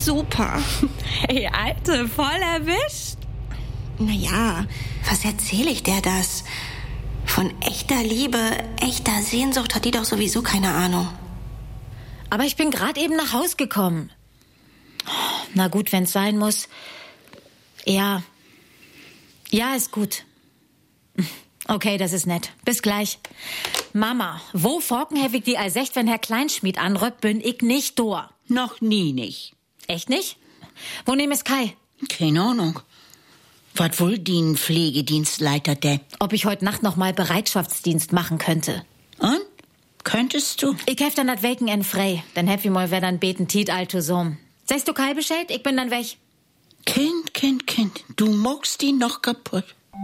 super. Hey, Alte, voll erwischt. Naja, was erzähle ich der das? Von echter Liebe, echter Sehnsucht hat die doch sowieso keine Ahnung. Aber ich bin gerade eben nach Haus gekommen. Na gut, wenn's sein muss. Ja, ist gut. Okay, das ist nett. Bis gleich. Mama, wo Forken habe ich die all 6, wenn Herr Kleinschmied anrückt, bin ich nicht da. Noch nie nicht. Echt nicht? Wo nehm es Kai? Keine Ahnung. Was wohl die Pflegedienstleiter denn? Ob ich heute Nacht noch mal Bereitschaftsdienst machen könnte. Und? Könntest du? Ich hef dann das Weken frei. Dann hab ich mal wer dann beten Tiet alto Sohn. Sagst du Kai Bescheid? Ich bin dann weg. Kind. Du magst die noch kaputt.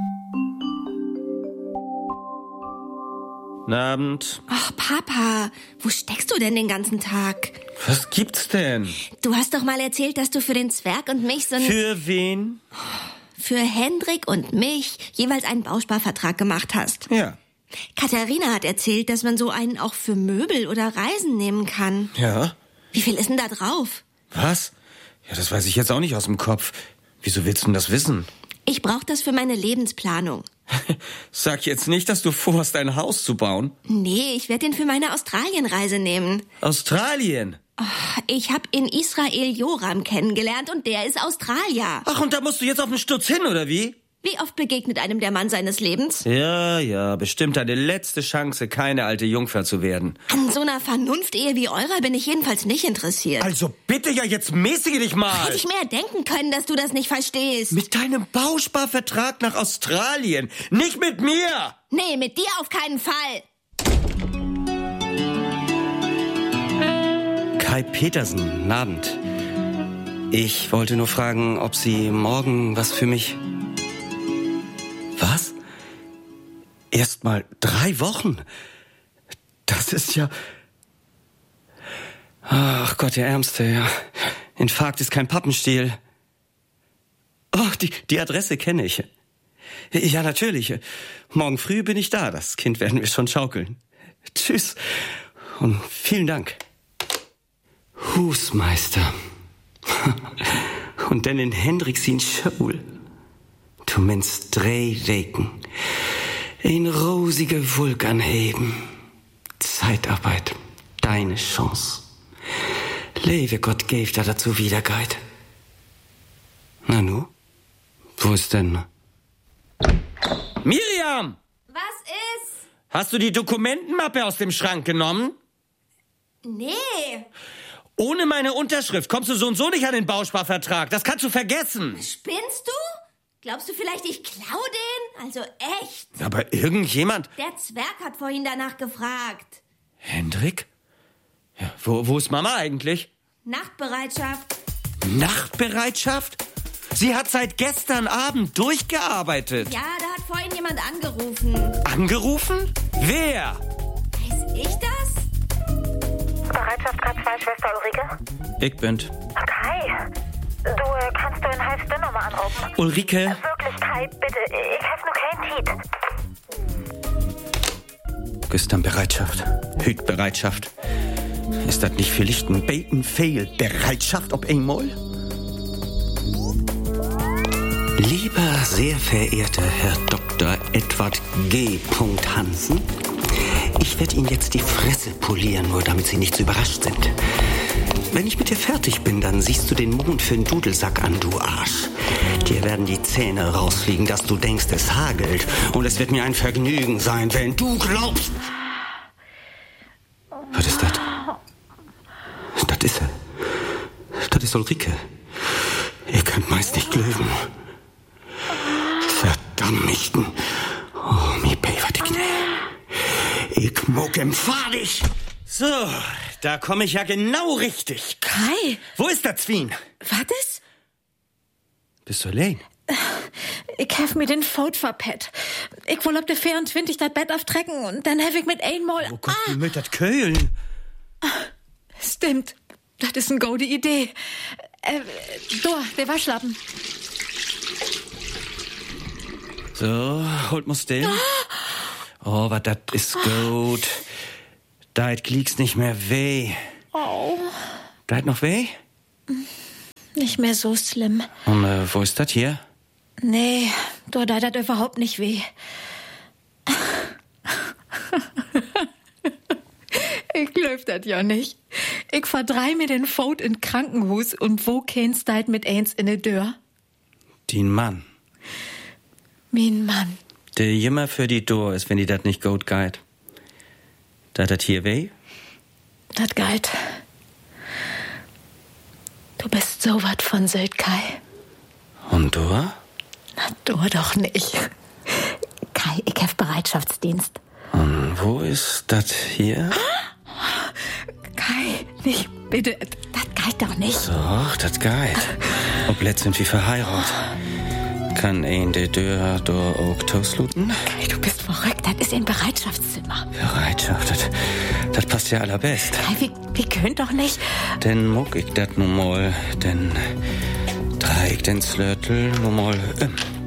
Guten Abend. Ach, Papa, wo steckst du denn den ganzen Tag? Was gibt's denn? Du hast doch mal erzählt, dass du für den Zwerg und mich so Für wen? für Hendrik und mich jeweils einen Bausparvertrag gemacht hast. Ja. Katharina hat erzählt, dass man so einen auch für Möbel oder Reisen nehmen kann. Ja? Wie viel ist denn da drauf? Was? Ja, das weiß ich jetzt auch nicht aus dem Kopf. Wieso willst du denn das wissen? Ich brauche das für meine Lebensplanung. Sag jetzt nicht, dass du vorhast, ein Haus zu bauen. Nee, ich werde den für meine Australienreise nehmen. Australien? Ich habe in Israel Joram kennengelernt und der ist Australier. Ach, und da musst du jetzt auf den Sturz hin, oder wie? Wie oft begegnet einem der Mann seines Lebens? Ja, bestimmt deine letzte Chance, keine alte Jungfer zu werden. An so einer Vernunftehe wie eurer bin ich jedenfalls nicht interessiert. Also bitte ja, jetzt mäßige dich mal. Hätte ich mehr denken können, dass du das nicht verstehst. Mit deinem Bausparvertrag nach Australien. Nicht mit mir. Nee, mit dir auf keinen Fall. Kai Petersen, guten Abend. Ich wollte nur fragen, ob Sie morgen was für mich... Was? Erst mal 3 Wochen? Das ist ja... Ach Gott, der Ärmste, ja. Infarkt ist kein Pappenstiel. Oh, die Adresse kenne ich. Ja, natürlich. Morgen früh bin ich da. Das Kind werden wir schon schaukeln. Tschüss und vielen Dank. Husmeister. Und dann in Hendricks in Schule. Du meinst 3 Weken. Ein rosiger Wolk anheben. Zeitarbeit. Deine Chance. Lebe Gott gave da dazu Wiederkeit. Na nu? Wo ist denn? Miriam! Was ist? Hast du die Dokumentenmappe aus dem Schrank genommen? Nee. Ohne meine Unterschrift kommst du so und so nicht an den Bausparvertrag. Das kannst du vergessen. Spinnst du? Glaubst du vielleicht, ich klau den? Also echt? Aber irgendjemand... Der Zwerg hat vorhin danach gefragt. Hendrik? Ja, wo ist Mama eigentlich? Nachtbereitschaft. Nachtbereitschaft? Sie hat seit gestern Abend durchgearbeitet. Ja, da hat vorhin jemand angerufen. Angerufen? Wer? Weiß ich das? Bereitschaft Grad 2, Schwester Ulrike? Ich bin's. Kai, du kannst du in halb Stunde nochmal anrufen? Ulrike? Wirklich, Kai, bitte, ich hab nur keinen Tiet. Gestern Bereitschaft. Hütbereitschaft. Ist das nicht vielleicht ein Beten-Fail? Bereitschaft ob einmal? Lieber sehr verehrter Herr Dr. Edward G. Hansen, ich werde Ihnen jetzt die Fresse polieren, nur damit Sie nicht so überrascht sind. Wenn ich mit dir fertig bin, dann siehst du den Mond für den Dudelsack an, du Arsch. Dir werden die Zähne rausfliegen, dass du denkst, es hagelt. Und es wird mir ein Vergnügen sein, wenn du glaubst... Was ist das? Das ist er. Das ist Ulrike. Ihr könnt meist nicht glauben. Verdammten. Oh, mi Päver, die Knie. Ich muck empfahlig. So, da komme ich ja genau richtig. Kai, Wo ist der Zwien? was ist? Bist du allein? Ich hab mir den Fout verpett. Ich will ob der 24 das Bett auftrecken und dann hab ich mit einmal... Oh Gott, wie mit das Keulen? Stimmt. Das ist eine gute Idee. Der Waschlappen. So, holt mal still. Oh, was das ist gut. Da kliegst nicht mehr weh. Oh. Da noch weh? nicht mehr so schlimm. Und wo ist das hier? Nee, da das überhaupt nicht weh. Ich glaub das ja nicht. Ich verdrei mir den Pfote in Krankenhaus und wo kennst du mit eins in der Tür? Den Mann. Mein Mann. Der immer für die Tür ist, wenn die das nicht gut geht. Da das hier weh? Das geht. Du bist so wat von Sylt, Kai. Und du? Na, du doch nicht. Kai, ich hab Bereitschaftsdienst. Und wo ist das hier? Kai, nicht, bitte, das geht doch nicht. Doch, das geht. Ob letzt sind wir verheiratet. Kann ein der Tür durch auch tosluten? Kai, du bist verrückt, das ist ein Bereitschaftszimmer. Bereitschaft, das passt ja allerbest. Kai, wir können doch nicht. Denn muck ich dat nun mal, denn dreh ich den Slöttel nun mal